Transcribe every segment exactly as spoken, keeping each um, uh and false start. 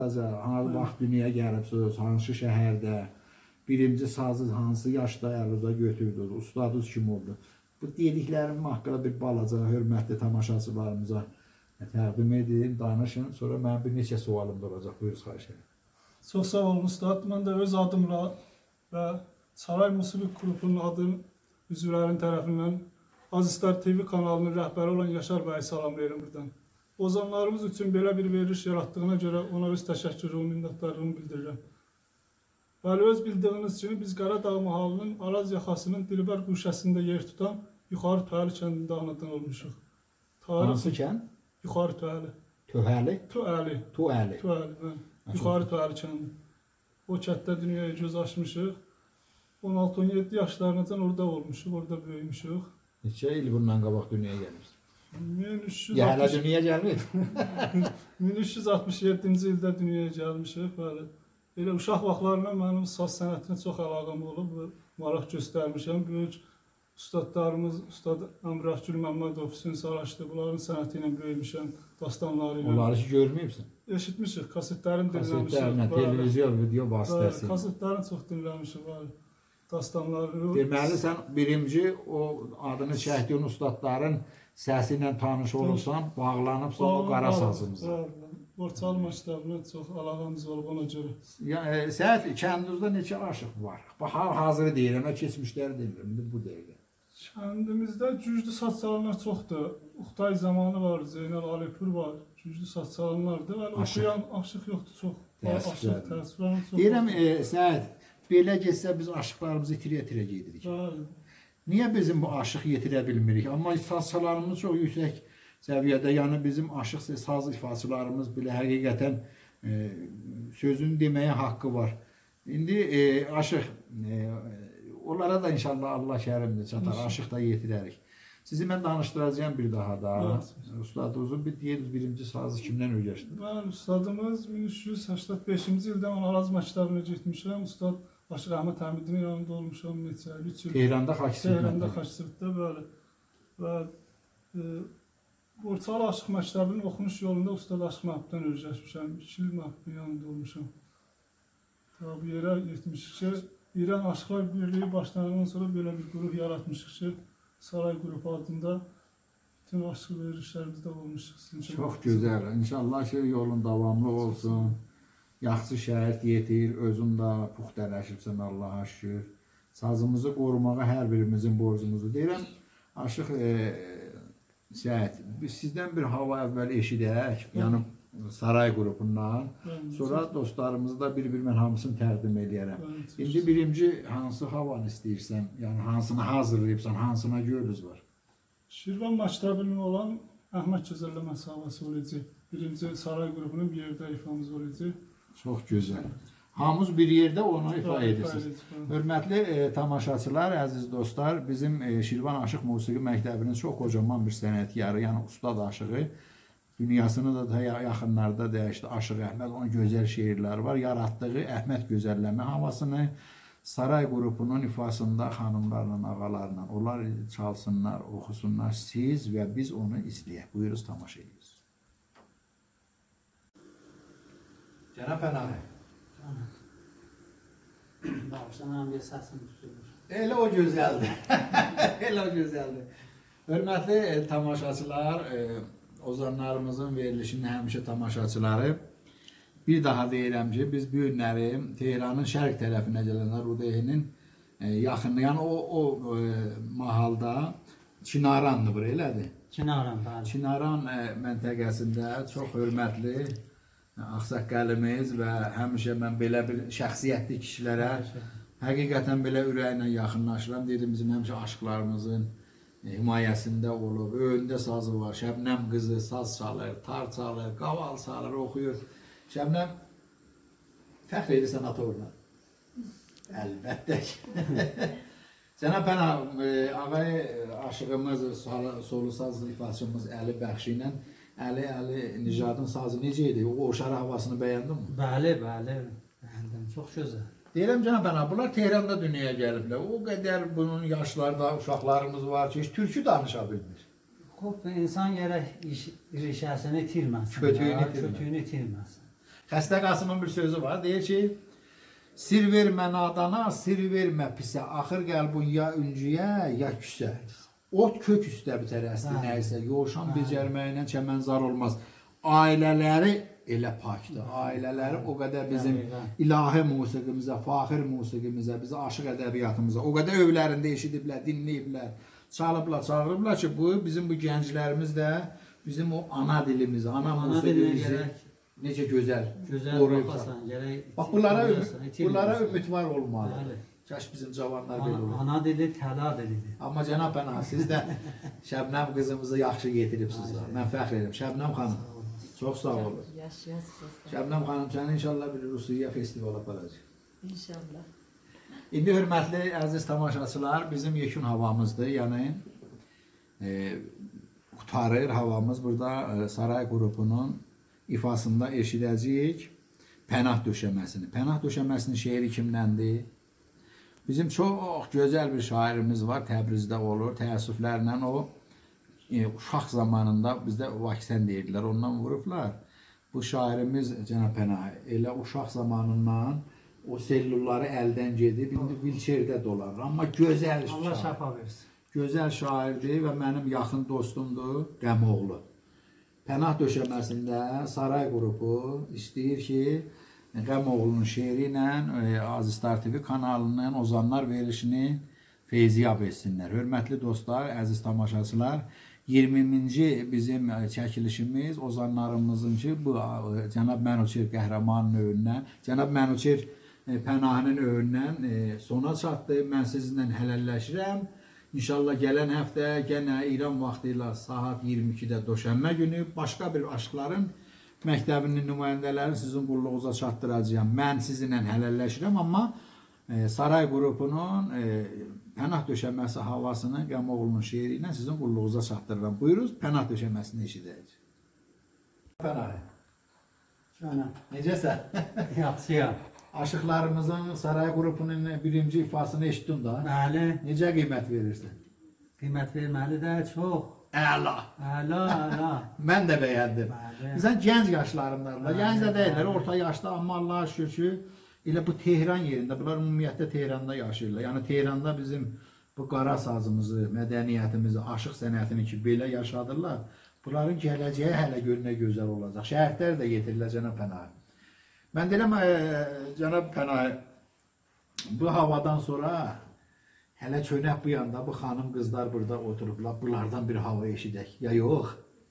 Hansı vaxt dünyaya gəlibsiniz, hansı şəhərdə, birinci sazı hansı yaşda əlinizə götürdünüz, ustadınız kim oldu? Bu dediklərim haqqında bir balaca, hörmətli tamaşaçılarımıza təqdim edin, danışın. Sonra mənim bir neçə sualım da olacaq. Buyuruz, xahiş edirəm. Çox sağ olun ustad. Mən də öz adımla və Saray Musiqi Qrupunun adın üzvlərin tərəfindən Azistar T V kanalının rəhbəri olan Yaşar bəyi salamlayıram buradan. Ozanlarımız üçün belə bir veriliş yarattığına görə ona öz təşəkkürümü, minnətdarlığımı bildirirəm. Bəli, öz bildiyiniz kimi biz Qaradağ mahalının Araz yaxasının Dilbər quşəsində yer tutan Yuxarı Töyəli kəndində anadan olmuşuq. Hansı kənd? Yuxarı Töyəli. Töyəli? Töyəli. Töyəli. Töyəli, mən. Yuxarı Töyəli kəndi. O kənddə dünyaya göz açmışıq. on altı on yeddi yaşlarınızdan orada olmuşuq, orada böyümüşük. Neçə il bundan qabaq dünyaya gəlmişsiniz? Ya hələ dünyaya gəlmir. min üç yüz altmış yeddinci ildə dünyaya gəlmişik. Bəli. Elə uşaq vaxtlarından mənim saz sənətinə çox əlaqəm olub və maraq göstərmişəm. Böyük ustadlarımız, Ustad Əmrahgül Məmmədov, Hüseyn Saraçlı, bunların sənəti ilə böyümüşəm, dastanları ilə. Onları hiç görməyibsən? Eşitmişik, kasetlərini dinləmişik. Kasetlərini, televizyon, video vasitəsi. Kasetlərini çox dinləmişik, bəli. Dastanları. Deməli, sən birinci o adını çəkdiyin ustadların səsi ilə tanış olursan, bağlanıbsan o qara sazımıza. Borçalı məktəbinə çox əlaqəmiz olub ona görə. Yəni, Səhət, kəndinizdə neçə aşıq var? Hal-hazırı deyirəm, keçmişləri deyirəm, bu dəqiqə. Kəndimizdə güclü saz çalanlar çoxdur. Uxtay Zamanı var, Zeynəl Alipur var, güclü saz çalanlardır. Oxuyan aşıq yoxdur, çox. Aşıq təəssüflərim çox. Deyirəm, Səhət, belə geçsə biz aşıqlarımızı itirə-itirə gedirik. Niyə bizim bu aşıq yetirə bilmirik? Amma sazçalarımız çox yüksək səviyyədə, yəni bizim aşıq saz ifaçılarımız belə həqiqətən e, sözünü deməyə haqqı var. İndi e, aşıq, e, onlara da inşallah Allah kərimdir çatar, aşıq da yetirərik. Sizi mən danışdıracağım bir daha da. Evet. Ustadınızın bir deyiniz, birinci sazı kimdən öyrəşdiniz? Mən ustadımız min üç yüz səksən beşinci ildə mən Araz məktəbinə getmişəm. Ustad Aşıq Əhməd Həmidin yanında olmuşam neçə, üç il. Tehranda Xaçsıqda. Tehranda Xaçsıqda, bəli. Və e, Borçalı Aşıq məktəbinin oxunuş yolunda Ustad Aşıq Məhbubdan öyrəşmişəm. iki il Məhbubun yanında olmuşam. Bu yerə getmişik ki, İran Aşıqlar Birliyi başlanandan sonra belə bir qrup yaratmışıq ki, Saray qrupu adında bütün aşıq verilişlərimizdə olmuşuq. Çox gözəl. İnşallah ki, yolun davamlı olsun. Yaxşı şəhət yetir, özün də puxtələşibsən Allaha şükür. Sazımızı qorumağa hər birimizin borcumuzu deyirəm. Aşıq e, Səhət, biz sizdən bir hava əvvəl eşidək, yəni Saray qrupundan. Sonra dostlarımızı da bir-bir mən hamısını təqdim edərəm. İndi birinci hansı havanı istəyirsən, yəni hansını hazırlayıbsan, hansına görürüz var? Şirvan məktəbinin olan Əhməd Gözəlləməsi havası olacaq. Birinci Saray qrupunun bir yerdə ifamız olacaq. Çox gözəl. Hamımız bir yerdə onu ifa edirsiniz. Hörmətli e, tamaşaçılar, əziz dostlar, bizim e, Şirvan Aşıq Musiqi Məktəbinin çox qocaman bir sənətkarı, yəni ustad aşığı, dünyasını da, da yaxınlarda dəyişdi. Aşıq Əhməd, onun gözəl şeirləri var. Yaratdığı Əhməd Gözəlləmə havasını Saray qrupunun ifasında xanımlarla, ağalarla, onlar çalsınlar, oxusunlar, siz və biz onu izləyək. Buyuruz, tamaşa ediyoruz. Cənab Pənahı. Bağışlanan bir səsim tutulur. Elə o gözəldir. Elə o gözəldir. Hörmətli e, tamaşaçılar, e, ozanlarımızın verilişinin həmişə tamaşaçıları, bir daha deyirəm ki, biz bu günləri Tehranın şərq tərəfinə gələnlər Rudeyhinin e, yaxını, yəni o, o e, mahalda Çinarandır bura, elədir? Çinaran, bəli. Çinaran e, məntəqəsində çox hörmətli ağsaqqalımız və həmişə mən belə bir şəxsiyyətli kişilərə həqiqətən belə ürəklə yaxınlaşıram. Dedim, bizim həmişə aşıqlarımızın himayəsində olub, önündə sazı var. Şəbnəm qızı saz çalır, tar çalır, qaval çalır, oxuyur. Şəbnəm fəxr edirsən atorla. Əlbəttə ki. Cənab Pənah, ağay aşığımız, solu saz ifaçımız Əli Bəxşi ilə Əli, Əli Nicadın sazı necə idi? O oşarı havasını bəyəndin mi? Bəli, bəli. Bəyəndim, çox gözəl. Deyirəm Cənab Pənah, bunlar Tehranda dünyaya gəliblər. O qədər bunun yaşlarda uşaqlarımız var ki, heç türkü danışa bilmir. insan gərək rişəsini itirməsin. Kötüyünü itirməsin. Kötüyünü itirməsin. Xəstə Qasımın bir sözü var, deyir ki, sir vermə nadana, sir vermə pisə, axır qəlbun ya üncüyə, ya küsə. Ot kök üstə bitər əsli nəysə, yoğuşan becərməklə çəmənzar olmaz. Ailələri elə pakdır, ailələri o qədər bizim ilahi musiqimizə, faxir musiqimizə, bizə aşıq ədəbiyyatımıza, o qədər övlərində eşidiblər, dinləyiblər, çalıblar, çağırıblar ki, bu bizim bu gənclərimiz də bizim o ana dilimizi, ana musiqimizi necə gözəl, gözəl qoruyubsan. Bax, bunlara, bunlara ümid var olmalı. Bəli. Kaş bizim cavanlar belə olur. Ana dili təla dilidir. Amma cənab Pənah, siz də Şəbnəm qızımızı yaxşı getiribsiniz. Mən fəxr edirəm. Şəbnəm xanım, çox sağ olun. Yaşayasınız. Şəbnəm xanım, səni inşallah bir Rusiya festival aparacaq. İnşallah. İndi hörmətli əziz tamaşaçılar, bizim yekun havamızdır. Yəni, e, qutarır havamız. Burada e, Saray qrupunun ifasında eşidəcəyik Pənah döşəməsini. Pənah döşəməsinin şeiri kimdəndir? Bizim çox gözəl bir şairimiz var, Təbrizdə olur. Təəssüflərlə o e, uşaq zamanında bizdə vaksən deyirdilər, ondan vurublar. Bu şairimiz Cənab Pənah elə uşaq zamanından o sellulları əldən gedib, indi vilçerdə dolar. Amma gözəl şair. Allah şəfa versin. Gözəl şairdir və mənim yaxın dostumdur, Qəmoğlu. Pənah döşəməsində Saray qrupu istəyir ki, Qəmoğlu'nun şeiri ilə e, Azistar T V kanalının Ozanlar verilişini feyziyab etsinlər. Hörmətli dostlar, əziz tamaşaçılar, iyirminci bizim çəkilişimiz Ozanlarımızın ki, bu e, Cənab Mənuçer qəhrəmanın övündən, Cənab Mənuçer e, Pənahının övündən e, sona çatdı. Mən sizinlə hələlləşirəm. İnşallah gələn həftə yenə İran vaxtı ilə saat iyirmi ikidə Döşənbə günü başqa bir aşıqların məktəbinin nümayəndələrini sizin qulluğunuza çatdıracağam. Mən sizinlə hələlləşirəm, amma e, Saray qrupunun e, Pənah döşəməsi havasını Qəmoğlu'nun şeiri ilə sizin qulluğunuza çatdırıram. Buyuruz, Pənah döşəməsini eşidək. Pənah. Canım. Necəsən? Yaxşıyam. Aşıqlarımızın Saray qrupunun birinci ifasını eşitdin da. Bəli. Necə qiymət verirsən? Qiymət verməli də çox. Əla. Əla, əla. Mən də bəyəndim. Bəli. Bizən gənc yaşlarındadılar. Bəli, Gənc də deyirlər, bəli. orta yaşda, amma Allah'a şükür ki, elə bu Tehran yerində, bunlar ümumiyyətlə Tehranda yaşayırlar. Yəni Tehranda bizim bu qara sazımızı, mədəniyyətimizi, aşıq sənətini ki, belə yaşadırlar. Bunların gələcəyi hələ gör nə gözəl olacaq. Şəhərlər də yetirirlər Cənab Pənah. Mən deyirəm, e, Cənab Pənah, bu havadan sonra hələ çönək bu yanda bu xanım qızlar burada oturublar, bunlardan bir hava eşidək, ya yox?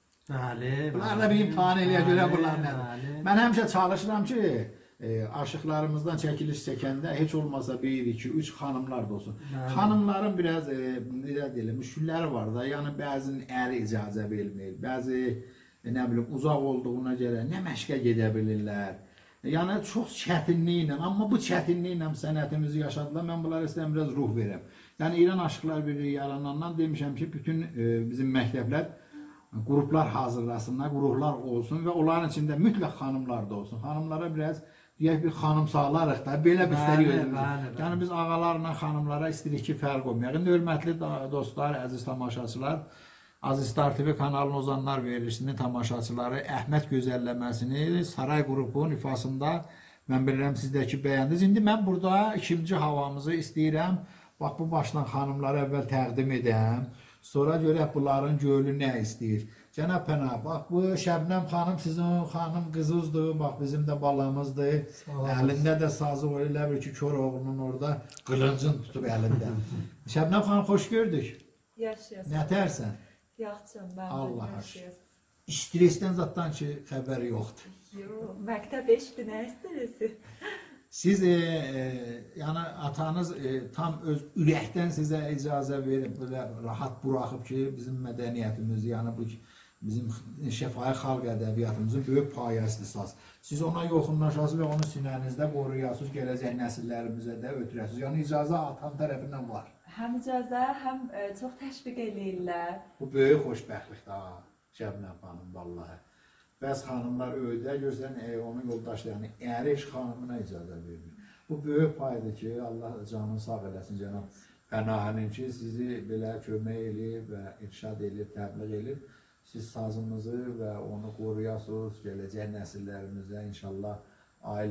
Bəli. Bunlar da bir imtihan eləyə görə bunlar nədir? Bəli. Mən həmişə çalışıram ki, e, aşıqlarımızdan çəkiliş çəkəndə heç olmasa bir, iki, üç xanımlar da olsun. Bəli. Xanımların biraz, e, necə deyiləm, müşkülləri var da, yəni bəzinin əri icazə vermir, bəzi, e, nə bilim, uzaq olduğuna görə nə məşqə gedə bilirlər. Yəni çox çətinliklə, amma bu çətinliklə sənətimizi yaşadılar. Mən bunlara istəyirəm biraz ruh verəm. Yəni İran Aşıqlar Birliyi yaranandan demişəm ki, bütün e, bizim məktəblər qruplar hazırlasınlar, qruplar olsun və onların içində mütləq xanımlar da olsun. Xanımlara biraz deyək bir xanım sağlarıq da, belə bir istərik özümüzü. Yəni biz ağalarla xanımlara istəyirik ki, fərq olmayaq. İndi hörmətli dostlar, əziz tamaşaçılar, Azistar T V kanalının Ozanlar verilişinin tamaşaçıları Əhməd gözəlləməsini Saray qrupunun ifasında mən bilirəm sizdəki bəyəndiniz. İndi mən burada ikinci havamızı istəyirəm. Bax bu başdan xanımları əvvəl təqdim edəm. Sonra görək bunların gölü nə istəyir. Cənab Pənah, bax bu Şəbnəm xanım sizin xanım qızınızdır. Bax bizim də balamızdır. Əlində də sazı var. Elə bir ki, Koroğlunun orada qılıncın tutub əlində. Şəbnəm xanım, xoş gördük. Yaşayasın. Nətərsən? Yaxşıyam, mən Allah yaşayasın. Stresdən zatdan ki, xəbəri yoxdur. Yox, məktəb eşdi, nə stresi? Siz, e, e, yəni atanız e, tam öz ürəkdən sizə icazə verib, belə rahat buraxıb ki, bizim mədəniyyətimiz, yəni bu bizim şəfahi xalq ədəbiyyatımızın böyük payəsidir saz. Siz ona yoxunlaşasınız və onu sinənizdə qoruyasınız, gələcək nəsillərimizə də ötürəsiniz. Yəni icazə atan tərəfindən var. Həm icazə, həm e, çox təşviq eləyirlər. Bu böyük xoşbəxtlikdir ha, Şəbnəm xanım, vallahi. Bəzi xanımlar öydə görsən, e, onun yoldaşlarını, əriş xanımına icazə vermir. Bu böyük paydır ki, Allah canını sağ eləsin, Cənab Pənahinin ki, sizi belə kömək eləyib və irşad eləyib, təbliğ eləyib. siz sazımızı və onu qoruyasınız, gələcək nəsillərimizə inşallah ailə